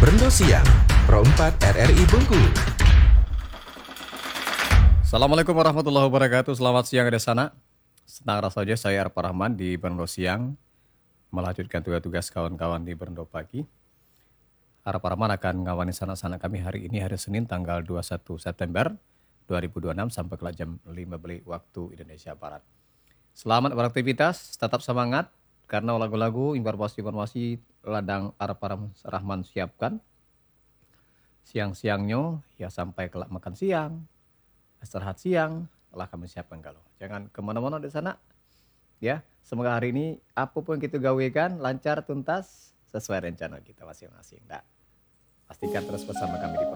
Brendo Siang, Pro 4 RRI Bengkulu. Assalamualaikum warahmatullahi wabarakatuh. Selamat siang di sana. Senang rasanya saya Arpa Rahman di Brendo Siang melanjutkan tugas-tugas kawan-kawan di Brendo Pagi. Arpa Rahman akan ngawani sanak-sanak kami hari ini, hari Senin tanggal 21 September 2026 sampai ke jam 5 beli waktu Indonesia Barat. Selamat beraktivitas, tetap semangat karena lagu-lagu informasi-informasi ladang Arpa Rahman siapkan. Siang-siangnya ya sampai kelak makan siang, istirahat siang, telah kami siapkan kalau. Jangan kemana-mana di sana. Ya, semoga hari ini apapun yang kita gawekan lancar tuntas sesuai rencana kita masing-masing. Nah, pastikan terus bersama kami di